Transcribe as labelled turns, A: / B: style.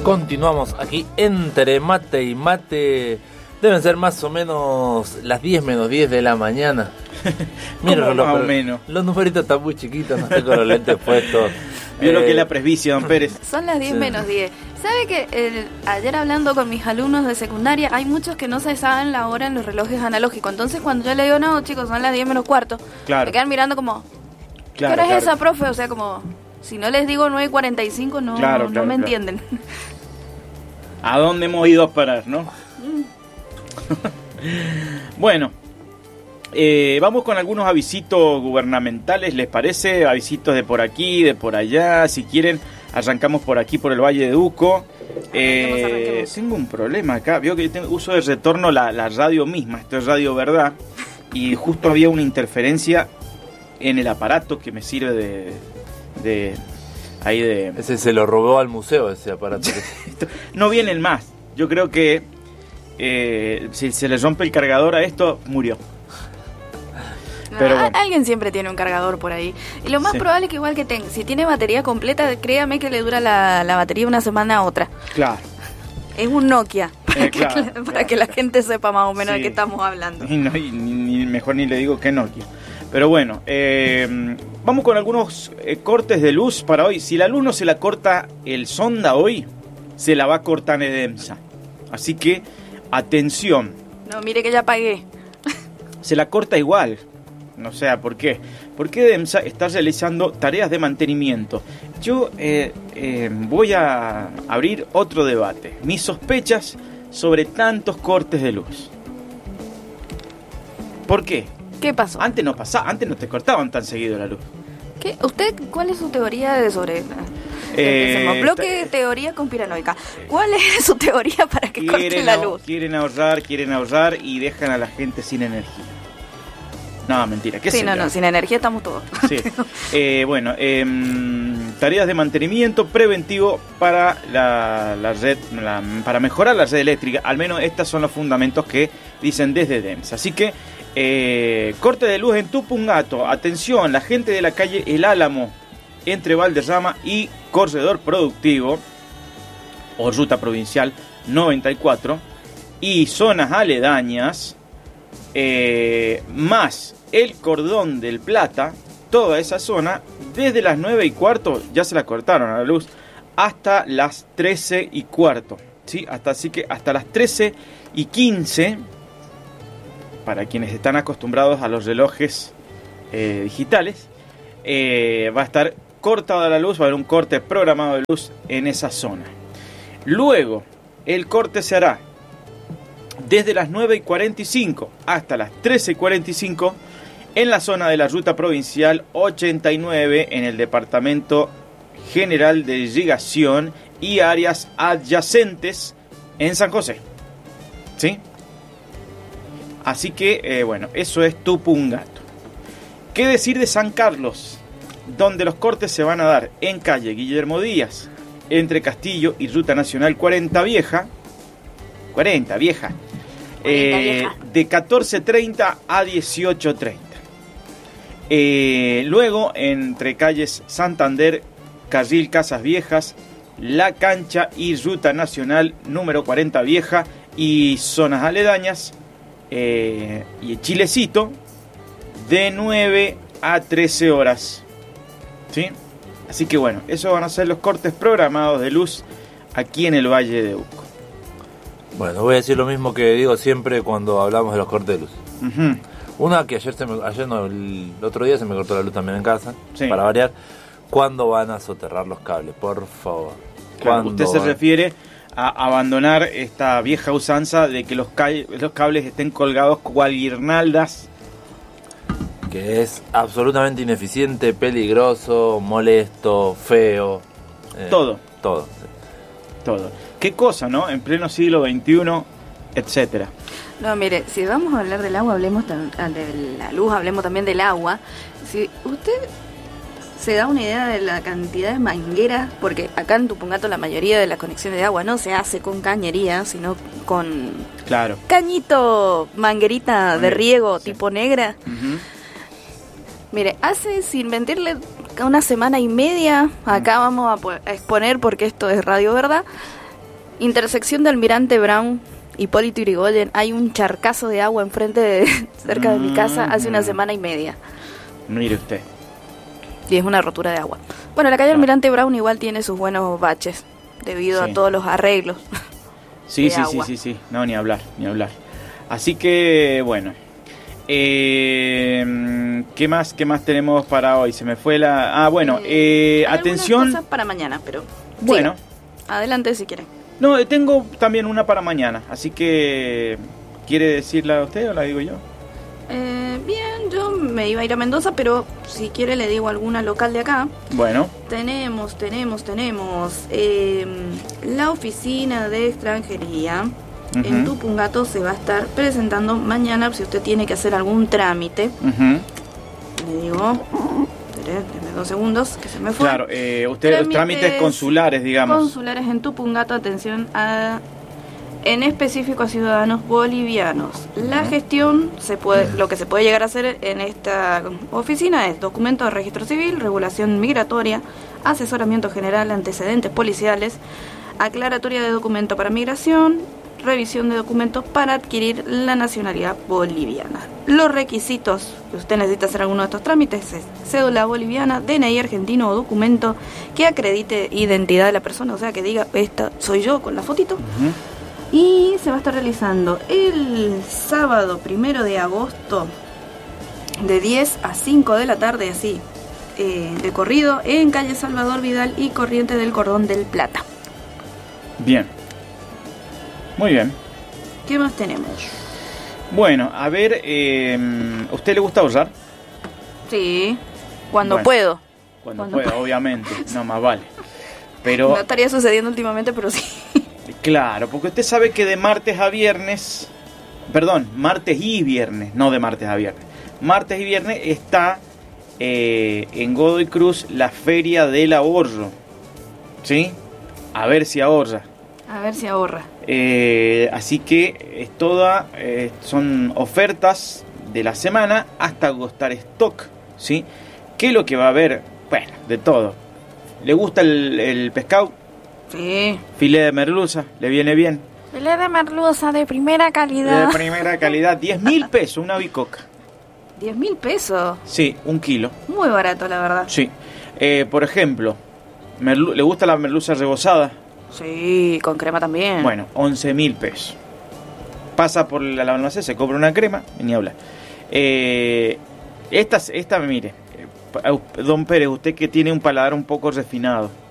A: Continuamos aquí entre mate y mate. Deben ser más o menos las 10 menos 10 de la mañana.
B: Mira, más o menos.
A: Los numeritos están muy chiquitos, no estoy con los lentes puestos.
B: Vio lo que es la presbicia, don Pérez.
C: Son las 10 menos 10. ¿Sabe que ayer hablando con mis alumnos de secundaria, hay muchos que no se saben la hora en los relojes analógicos? Entonces cuando yo le digo, no chicos, son las 10 menos cuarto,
B: claro,
C: me quedan mirando como, ¿qué hora es esa, profe? O sea, como, si no les digo 9:45, no me entienden.
B: ¿A dónde hemos ido a parar, no? Bueno, vamos con algunos avisitos gubernamentales, ¿les parece? Avisitos de por aquí, de por allá. Si quieren, arrancamos por aquí, por el Valle de Uco. Tengo un problema acá. Veo que yo uso de retorno la radio misma. Esto es Radio Verdad. Y justo había una interferencia en el aparato que me sirve de
A: Ese se lo robó al museo, ese aparato.
B: No vienen más. Yo creo que si se le rompe el cargador a esto, murió. Pero bueno.
C: Alguien siempre tiene un cargador por ahí. Y lo más probable es que igual que si tiene batería completa, créame que le dura la batería una semana a otra.
B: Claro.
C: Es un Nokia.
B: Claro,
C: para que la gente sepa más o menos de qué estamos hablando.
B: Y mejor ni le digo que Nokia. Pero bueno, vamos con algunos cortes de luz para hoy. Si la luz no se la corta el Sonda hoy, se la va a cortar Edemsa. Así que, atención.
C: No, mire que ya pagué.
B: Se la corta igual. No sé, ¿por qué? Porque Edemsa está realizando tareas de mantenimiento. Yo voy a abrir otro debate. Mis sospechas sobre tantos cortes de luz. ¿Por qué?
C: ¿Qué pasó?
B: Antes no te cortaban tan seguido la luz.
C: ¿Qué? ¿Usted cuál es su teoría sobre bloque de teoría conspiranoica? ¿Cuál es su teoría para que corte la luz?
B: Quieren ahorrar y dejan a la gente sin energía. No, mentira.
C: Sin energía estamos todos.
B: Sí. Bueno, tareas de mantenimiento preventivo para la red, para mejorar la red eléctrica. Al menos estos son los fundamentos que dicen desde DEMS. Así que corte de luz en Tupungato. Atención, la gente de la calle El Álamo entre Valderrama y Corredor Productivo o Ruta Provincial 94 y zonas aledañas, más el Cordón del Plata, toda esa zona, desde las 9:15 ya se la cortaron a la luz hasta las 13:15, ¿sí? Así que hasta las 13:15, para quienes están acostumbrados a los relojes digitales, va a estar cortada la luz, va a haber un corte programado de luz en esa zona. Luego, el corte se hará desde las 9:45 hasta las 13:45 en la zona de la Ruta Provincial 89 en el Departamento General de Irrigación y áreas adyacentes en San José. ¿Sí? Así que, bueno, eso es Tupungato. ¿Qué decir de San Carlos? Donde los cortes se van a dar en calle Guillermo Díaz, entre Castillo y Ruta Nacional 40 Vieja. De 14:30 a 18:30. Luego, entre calles Santander, Carril Casas Viejas, La Cancha y Ruta Nacional número 40 Vieja y zonas aledañas, y Chilecito, de 9 a 13 horas. ¿Sí? Así que bueno, esos van a ser los cortes programados de luz aquí en el Valle de Uco.
A: Bueno, voy a decir lo mismo que digo siempre cuando hablamos de los cortes de luz.
B: Uh-huh.
A: Una que el otro día se me cortó la luz también en casa, sí, para variar. ¿Cuándo van a soterrar los cables? Por favor.
B: Claro, usted se refiere a abandonar esta vieja usanza de que los cables estén colgados cual guirnaldas.
A: Que es absolutamente ineficiente, peligroso, molesto, feo.
B: Todo.
A: Sí.
B: ¿Qué cosa, no? En pleno siglo XXI, etcétera.
C: No, mire, si vamos a hablar del agua, hablemos de la luz, hablemos también del agua. Si usted se da una idea de la cantidad de mangueras, porque acá en Tupungato la mayoría de las conexiones de agua no se hace con cañería, sino con cañito, manguerita de riego, sí, tipo negra. Uh-huh. Mire, hace, sin mentirle, una semana y media, acá vamos a exponer, porque esto es Radio Verdad, Intersección de Almirante Brown, Hipólito Yrigoyen, hay un charcazo de agua enfrente cerca de mi casa hace una semana y media.
B: Mire usted.
C: Y es una rotura de agua. Bueno, la calle Almirante Brown igual tiene sus buenos baches debido a todos los arreglos.
B: Sí. No, ni hablar. Así que, bueno. ¿Qué más tenemos para hoy? Se me fue la... atención.
C: Hay cosas para mañana, pero...
B: Bueno.
C: Siga. Adelante si quieren.
B: No, tengo también una para mañana, así que... ¿Quiere decirla usted o la digo yo?
C: Bien, yo me iba a ir a Mendoza, pero si quiere le digo alguna local de acá.
B: Bueno.
C: Tenemos la oficina de extranjería. En Tupungato se va a estar presentando mañana si usted tiene que hacer algún trámite. Le digo, denme 2 segundos que se me fue.
B: Claro, ustedes trámites consulares, digamos.
C: Consulares en Tupungato, atención en específico a ciudadanos bolivianos. La gestión lo que se puede llegar a hacer en esta oficina es documento de registro civil, regulación migratoria, asesoramiento general, antecedentes policiales, aclaratoria de documento para migración, revisión de documentos para adquirir la nacionalidad boliviana. Los requisitos que usted necesita hacer alguno de estos trámites es cédula boliviana, DNI argentino o documento que acredite identidad de la persona, o sea que diga, esta soy yo con la fotito. Y se va a estar realizando el sábado 1 de agosto de 10 a 5 de la tarde, así, de corrido, en calle Salvador Vidal y Corrientes del Cordón del Plata.
B: Bien. Muy bien.
C: ¿Qué más tenemos?
B: Bueno, a ver, ¿a usted le gusta ahorrar?
C: Sí, cuando puedo.
B: Cuando puedo, obviamente, no más vale. Pero...
C: No estaría sucediendo últimamente, pero sí.
B: Claro, porque usted sabe que de martes y viernes, no de martes a viernes. Martes y viernes está en Godoy Cruz la Feria del Ahorro. ¿Sí? A ver si ahorra. Así que es son ofertas de la semana hasta agotar stock, ¿sí? ¿Qué es lo que va a haber? Bueno, de todo. ¿Le gusta el pescado?
C: Sí.
B: Filé de merluza, ¿le viene bien?
C: Filé de merluza de primera calidad.
B: 10.000 pesos, una bicoca.
C: 10.000 pesos.
B: Sí, 1 kilo.
C: Muy barato, la verdad.
B: Sí. Por ejemplo, ¿le gusta la merluza rebozada?
C: Sí, con crema también.
B: Bueno, 11.000 pesos. Pasa por la almacén, se compra una crema y ni habla. Esta, mire, don Pérez, usted que tiene un paladar un poco refinado,